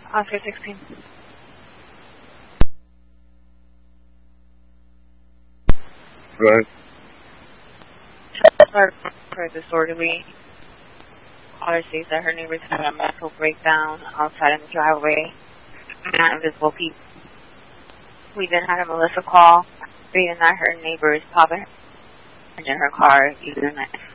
Oscar 16. Right. For disorderly. Caller states that her neighbors had a mental breakdown outside in the driveway. Not invisible people. We then had a Melissa call, stating that her neighbor is popping in her car using a knife.